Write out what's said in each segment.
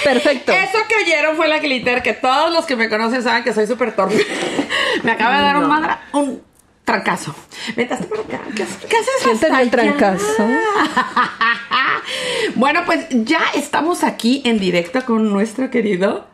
Perfecto. Eso que oyeron fue la glitter, que todos los que me conocen saben que soy súper torpe. Me acaba de dar un trancazo. Vete hasta por acá. ¿Qué haces? Siénteme el trancazo. Bueno, pues ya estamos aquí en directo con nuestro querido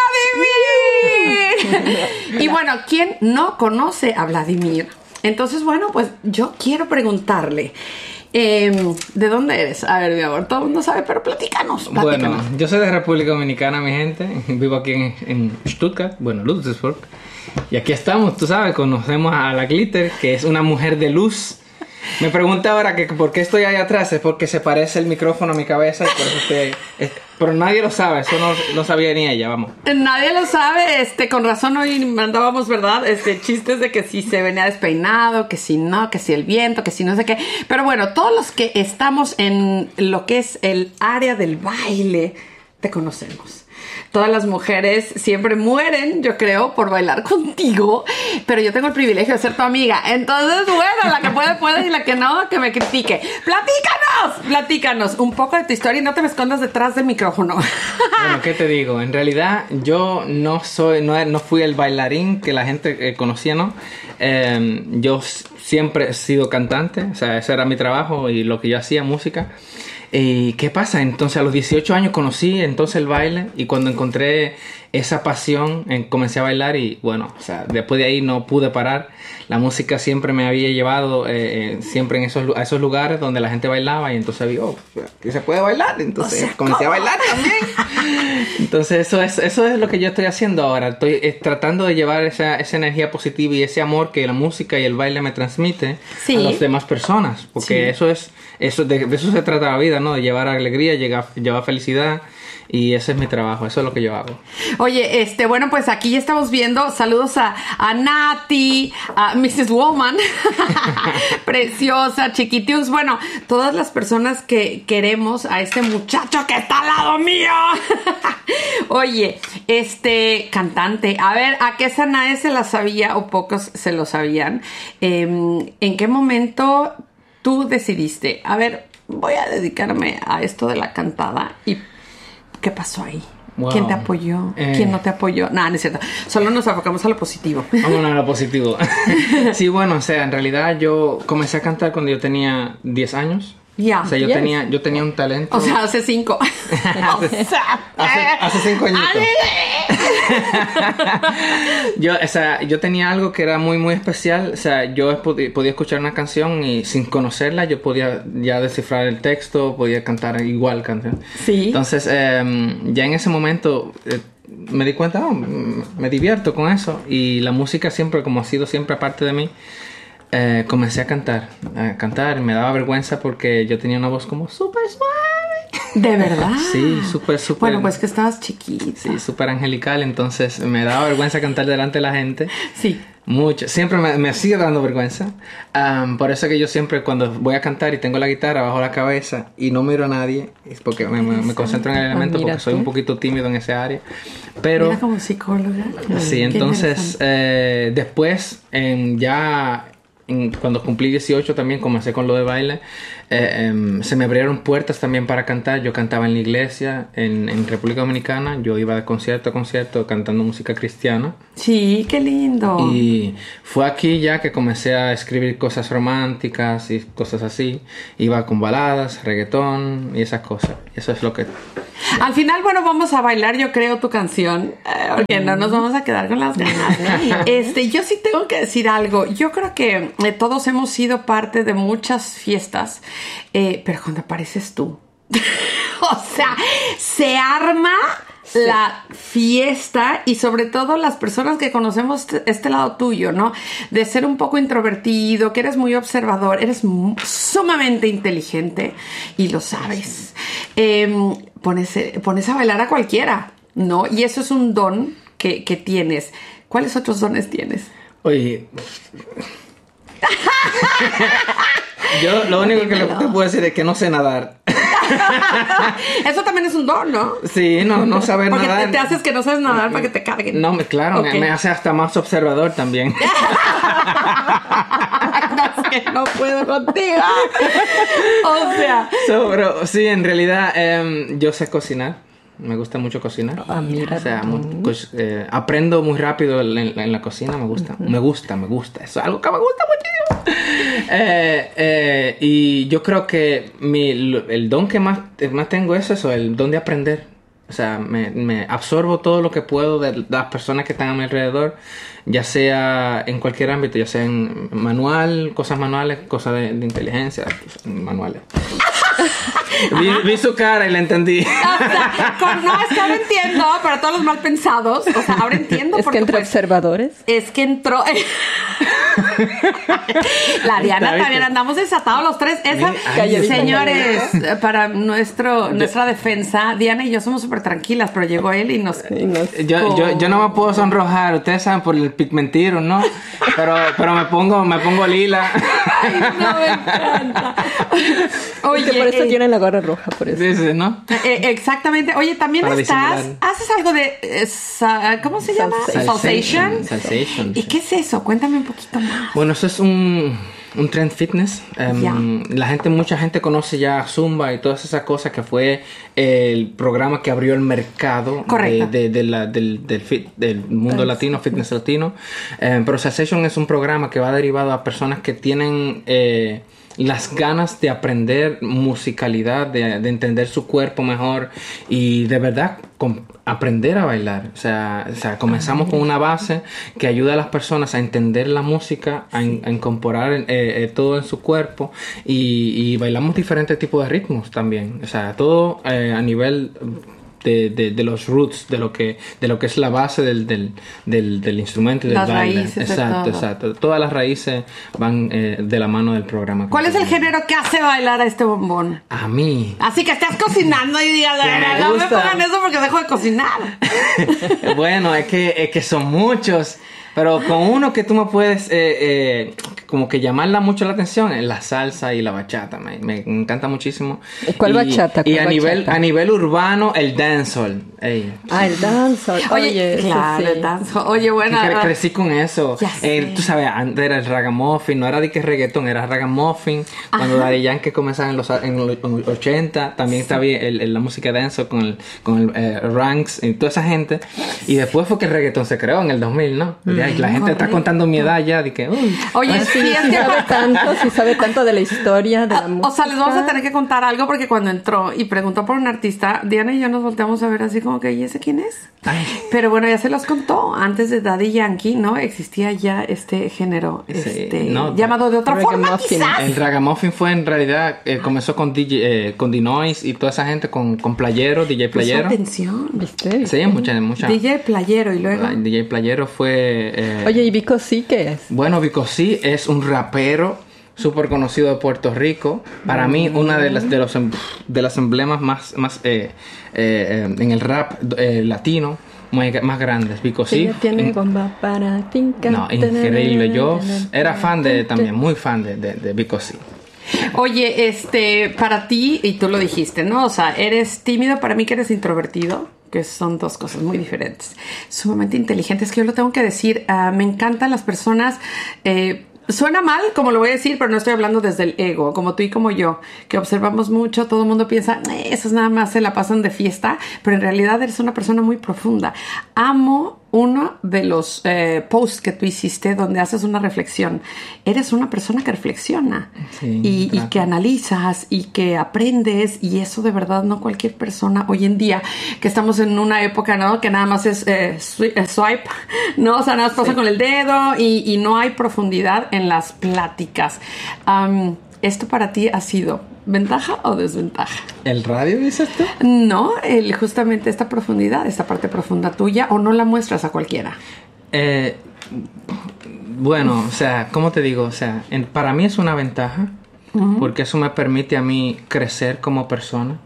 Vladimir. Y bueno, ¿quién no conoce a Vladimir? Entonces, bueno, pues yo quiero preguntarle, ¿de dónde eres? A ver, mi amor, todo el mundo sabe, pero platícanos. Bueno, yo soy de República Dominicana, mi gente. Vivo aquí en Stuttgart, bueno, Ludwigsburg. Y aquí estamos, tú sabes, conocemos a la Glitter, que es una mujer de luz. Me pregunta ahora que por qué estoy ahí atrás, es porque se parece el micrófono a mi cabeza y por eso estoy... pero nadie lo sabe, eso no sabía ni ella, vamos. Nadie lo sabe, con razón hoy mandábamos, ¿verdad? Chistes de que si se venía despeinado, que si no, que si el viento, que si no sé qué. Pero bueno, todos los que estamos en lo que es el área del baile, te conocemos. Todas las mujeres siempre mueren, yo creo, por bailar contigo, pero yo tengo el privilegio de ser tu amiga. Entonces, bueno, la que puede y la que no, que me critique. Platícanos un poco de tu historia y no te me escondas detrás del micrófono. Bueno, ¿qué te digo? En realidad, yo no fui el bailarín que la gente conocía, ¿no? Yo siempre he sido cantante, o sea, ese era mi trabajo y lo que yo hacía, música. ¿Y qué pasa? Entonces a los 18 años conocí entonces el baile y cuando encontré esa pasión comencé a bailar y bueno, o sea, después de ahí no pude parar. La música siempre me había llevado siempre a esos lugares donde la gente bailaba y entonces vi, que se puede bailar, entonces comencé a bailar también. Entonces eso es lo que yo estoy haciendo ahora. Estoy tratando de llevar esa energía positiva y ese amor que la música y el baile me transmite a las demás personas, porque de eso se trata la vida, ¿no? De llevar alegría, llevar felicidad. Y ese es mi trabajo, eso es lo que yo hago. Oye, bueno, pues aquí ya estamos viendo, saludos a Nati, a Mrs. Woman, preciosa, chiquitius, bueno, todas las personas que queremos a este muchacho que está al lado mío. Oye, cantante, a ver, ¿a qué esa nadie se la sabía o pocos se lo sabían? ¿En qué momento tú decidiste, a ver, voy a dedicarme a esto de la cantada y qué pasó ahí? Wow. ¿Quién te apoyó? ¿Quién no te apoyó? Nada, no es cierto. Solo nos enfocamos a lo positivo. Vámonos a lo positivo. Sí, bueno, o sea, en realidad yo comencé a cantar cuando yo tenía 10 años. Ya. O sea, yo tenía un talento. O sea, hace 5. hace 5 añitos. Yo tenía algo que era muy, muy especial. O sea, yo podía escuchar una canción y sin conocerla yo podía ya descifrar el texto, podía cantar igual canción. Sí. Entonces, ya en ese momento me di cuenta, me divierto con eso. Y la música siempre, como ha sido siempre parte de mí, comencé a cantar. Me daba vergüenza porque yo tenía una voz como súper suave. ¿De verdad? Sí, súper. Bueno, pues que estabas chiquita. Sí, súper angelical, entonces me daba vergüenza cantar delante de la gente. Sí. Mucho. Siempre me sigue dando vergüenza. Por eso que yo siempre cuando voy a cantar y tengo la guitarra bajo la cabeza y no miro a nadie, es porque me concentro en el elemento, porque soy un poquito tímido en esa área. Pero, mira, como psicóloga. Sí, entonces después cuando cumplí 18 también comencé con lo de baile. Se me abrieron puertas también para cantar. Yo cantaba en la iglesia en República Dominicana. Yo iba de concierto a concierto cantando música cristiana. Sí, qué lindo. Y fue aquí ya que comencé a escribir cosas románticas y cosas así. Iba con baladas, reggaetón y esas cosas. Eso es lo que... Al final, bueno, vamos a bailar, yo creo, tu canción, porque no nos vamos a quedar con las ganas. Yo sí tengo que decir algo. Yo creo que todos hemos sido parte de muchas fiestas, pero cuando apareces tú, o sea, se arma la fiesta y sobre todo las personas que conocemos este lado tuyo, ¿no? De ser un poco introvertido, que eres muy observador, eres sumamente inteligente y lo sabes. Pones a bailar a cualquiera, ¿no? Y eso es un don que tienes. ¿Cuáles otros dones tienes? Oye... Yo lo único que le puedo decir es que no sé nadar. Eso también es un don, ¿no? Sí, no saber porque nadar. Porque te haces que no sabes nadar para que te carguen. No, claro, okay. me hace hasta más observador también. No, es que no puedo contigo. O sea. Pero sí, en realidad yo sé cocinar. Me gusta mucho cocinar. Ah, mira. O sea, aprendo muy rápido en la cocina. Me gusta. Me gusta. Eso es algo que me gusta muchísimo. Y yo creo que el don que más tengo es eso, el don de aprender. O sea, me absorbo todo lo que puedo de las personas que están a mi alrededor, ya sea en cualquier ámbito, ya sea en cosas manuales, cosas de inteligencia, manuales. Vi su cara y la entendí. O sea, no, es que ahora entiendo, para todos los mal pensados, o sea, ahora entiendo es porque que entre observadores. Es que entró... La Diana también andamos desatados los tres. Señores, para nuestra defensa, Diana y yo somos súper tranquilas, pero llegó él y nos... Yo no me puedo sonrojar, ustedes saben, por el pigmentiro, ¿no? Pero me pongo lila. Ay, no, me encanta. Oye, por eso tienen la gorra roja, por eso. Sí, ¿no? Exactamente. Oye, también haces algo de... ¿cómo se llama? Salsation. ¿Y qué es eso? Cuéntame un poquito más. Bueno, eso es un trend fitness. Mucha gente conoce ya Zumba y todas esas cosas, que fue el programa que abrió el mercado del mundo latino, fitness latino. Pero Salsation es un programa que va derivado a personas que tienen las ganas de aprender musicalidad, de entender su cuerpo mejor y de verdad aprender a bailar. O sea, comenzamos con una base que ayuda a las personas a entender la música, a incorporar todo en su cuerpo y bailamos diferentes tipos de ritmos también. O sea, todo a nivel de los roots, de lo que es la base del instrumento y del las baile. Raíces, Exacto. Todas las raíces van de la mano del programa. ¿Cuál es el género que hace bailar a este bombón? A mí. Así que estás cocinando y digas, no me pongan eso porque dejo de cocinar. Bueno, es que son muchos. Pero con uno que tú me puedes como que llamarla mucho la atención es la salsa y la bachata. Me encanta muchísimo. ¿Cuál bachata? Y a nivel urbano, el dancehall. El dancehall. Oye, claro, el dancehall. Oye, bueno. Crecí con eso. Tú sabes, antes era el ragamuffin, no era de que reggaetón, era ragamuffin. Cuando Daddy Yankee comenzaba en los 80, también estaba la música dancehall con el Ranks y toda esa gente. Y después fue que el reggaetón se creó en el 2000, ¿no? La gente está contando mi edad ya de que... Oye, sí sabe tanto de la historia de la música. O sea, les vamos a tener que contar algo porque cuando entró y preguntó por un artista, Diana y yo nos volteamos a ver así como que, ¿y ese quién es? Ay. Pero bueno, ya se los contó. Antes de Daddy Yankee, ¿no? Existía ya este género llamado de otra forma, quizás. El ragamuffin fue en realidad... comenzó con con Dinois y toda esa gente con Playero, DJ Playero. Atención. ¿Viste? Sí, mucha. DJ Playero y luego... DJ Playero fue... Oye, ¿y Vico sí qué es? Bueno, Vico sí es un rapero súper conocido de Puerto Rico. Para mí, una de las emblemas más en el rap latino más grandes. Vico sí. Tiene bomba para tinca. No, increíble. Yo era también muy fan de Vico sí. Oye, para ti, y tú lo dijiste, ¿no? O sea, eres tímido, para mí que eres introvertido, que son dos cosas muy diferentes. Sumamente inteligentes, que yo lo tengo que decir. Me encantan las personas... Suena mal, como lo voy a decir, pero no estoy hablando desde el ego, como tú y como yo, que observamos mucho, todo el mundo piensa, esos nada más se la pasan de fiesta, pero en realidad eres una persona muy profunda. Amo uno de los posts que tú hiciste donde haces una reflexión. Eres una persona que reflexiona y que analizas y que aprendes, y eso de verdad no cualquier persona hoy en día, que estamos en una época, ¿no? Que nada más es swipe, ¿no? O sea, nada más pasa con el dedo y no hay profundidad en las pláticas. ¿Esto para ti ha sido ventaja o desventaja? ¿El radio dices tú? No, justamente esta profundidad, esta parte profunda tuya, ¿o no la muestras a cualquiera? Bueno, o sea, ¿cómo te digo? O sea, para mí es una ventaja, porque eso me permite a mí crecer como persona.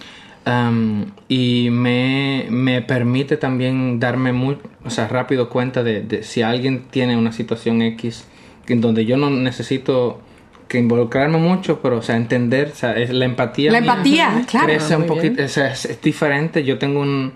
Y me permite también darme rápido cuenta de si alguien tiene una situación X en donde yo no necesito que involucrarme mucho, pero entender, es la empatía. La empatía, claro. Crece un poquito, es diferente. Yo tengo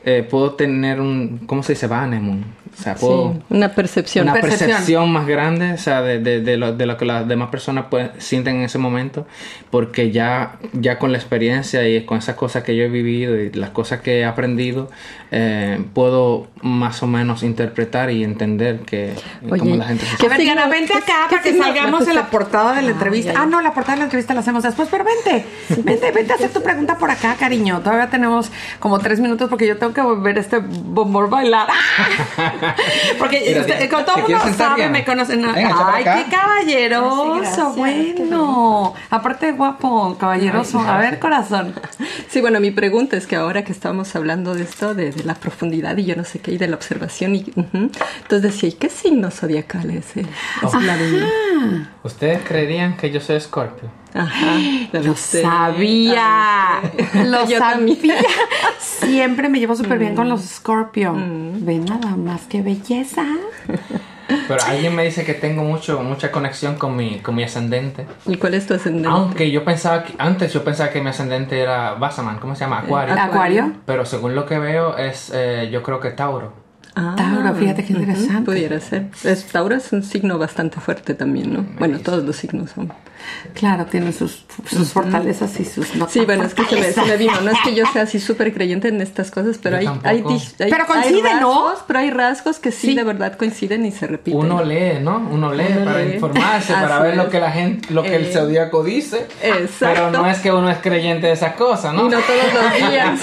puedo tener ¿cómo se dice? Wahrnehmung. O sea, puedo... Sí, una percepción. Una percepción más grande, o sea, de lo que las demás personas sienten en ese momento, porque ya con la experiencia y con esas cosas que yo he vivido y las cosas que he aprendido, puedo más o menos interpretar y entender cómo la gente se siente. A ver, Diana, vente acá para que salgamos en la portada de la entrevista. No, la portada de la entrevista la hacemos después, pero vente a hacer tu pregunta por acá, cariño. Todavía tenemos como 3 minutos porque yo tengo que ver este bombón bailar. Porque Mira, como todo el mundo sabe, me conocen. Ay, qué caballeroso. Ay, bueno. Aparte de guapo, caballeroso. A ver, corazón. Sí, bueno, mi pregunta es que ahora que estábamos hablando de esto, de la profundidad y yo no sé qué, y de la observación, entonces decía, ¿y qué signo zodiacal es? ¿Ustedes creerían que yo soy Scorpio? Ajá, lo sabía. Lo sabía. Siempre me llevo súper bien con los Scorpio. Ven nada más, qué belleza. Pero alguien me dice que tengo mucha conexión con mi ascendente. ¿Y cuál es tu ascendente? Aunque antes yo pensaba que mi ascendente era Wasserman, ¿cómo se llama? Acuario. ¿Acuario? Pero según lo que veo yo creo que Tauro. Tauro, fíjate qué interesante. Pudiera ser. Tauro es un signo bastante fuerte también, ¿no? Bueno, todos los signos son. Claro, tienen sus fortalezas y sus no. Sí, bueno, es que se me vino. No es que yo sea así súper creyente en estas cosas, pero pero coinciden, ¿no? Pero hay rasgos que sí de verdad coinciden y se repiten. Uno lee, ¿no? Uno lee para informarse, para ver lo que la gente, lo que el zodiaco dice. Exacto. Pero no es que uno es creyente de esas cosas, ¿no? Y no todos los días.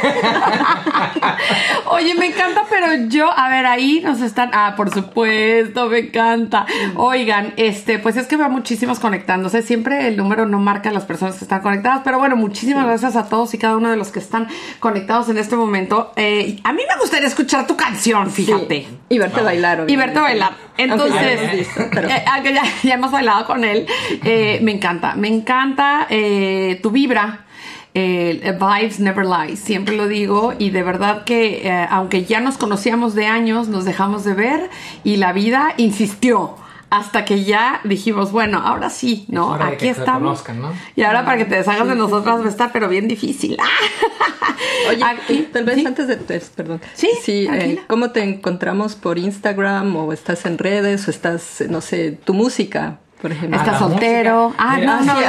Oye, me encanta, pero a ver, ahí nos están. Por supuesto, me encanta. Oigan, pues es que veo muchísimos conectándose. Siempre el número no marca a las personas que están conectadas, pero bueno, muchísimas gracias a todos y cada uno de los que están conectados en este momento. A mí me gustaría escuchar tu canción, fíjate. Sí. Y verte bailar. Y verte bailar. Entonces, aunque ya hemos bailado con él, me encanta tu vibra. Vibes never lie, siempre lo digo, y de verdad que aunque ya nos conocíamos de años, nos dejamos de ver y la vida insistió hasta que ya dijimos, bueno, ahora sí, ¿no? Aquí estamos. ¿No? Y ahora para que te deshagas de nosotras va a estar, pero bien difícil. Oye, tal vez antes de... Perdón. Sí, ¿cómo te encontramos por Instagram o estás en redes o estás, no sé, tu música? Por ejemplo. ¿Estás soltero? Ay,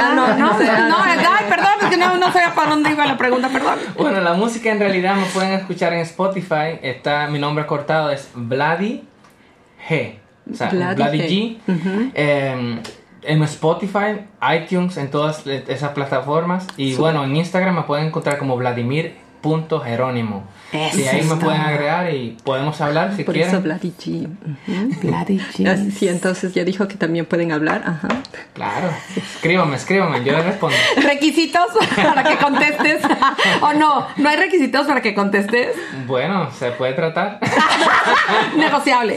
perdón, es que no sé para dónde iba la pregunta, perdón. Bueno, la música en realidad me pueden escuchar en Spotify. Mi nombre cortado es Vladi G. O sea, Vladi G. En Spotify, iTunes, en todas esas plataformas. Y bueno, en Instagram me pueden encontrar como Vladimir.Jerónimo. Y ahí me pueden agregar y podemos hablar si por quieren. Por eso Vladi G. Vladi G. Sí, entonces ya dijo que también pueden hablar. Ajá. Claro. Escríbame, yo les respondo. ¿Requisitos para que contestes? ¿O no? ¿No hay requisitos para que contestes? Bueno, se puede tratar. Negociable.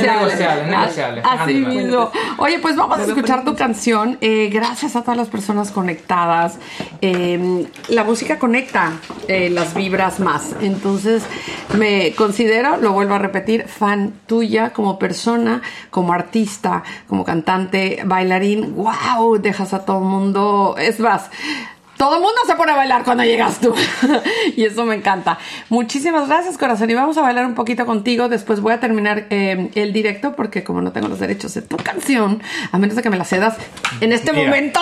Así mismo. Oye, pues vamos a escuchar tu canción. Gracias a todas las personas conectadas. La música conecta las vibras más. Entonces, me considero, lo vuelvo a repetir, fan tuya como persona, como artista, como cantante, bailarín. ¡Wow! Dejas a todo el mundo. Es más, todo el mundo se pone a bailar cuando llegas tú. Y eso me encanta. Muchísimas gracias, corazón. Y vamos a bailar un poquito contigo. Después voy a terminar el directo porque como no tengo los derechos de tu canción, a menos de que me la cedas en este momento.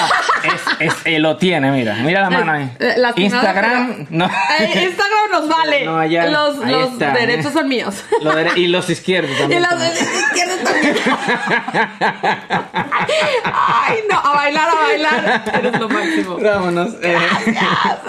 Lo tiene, mira la mano ahí. Instagram, no. Instagram nos vale. No, allá, los derechos son míos. Y los izquierdos también. Y los izquierdos también. Ay, no, a bailar. Eres lo máximo. Vámonos. Gracias.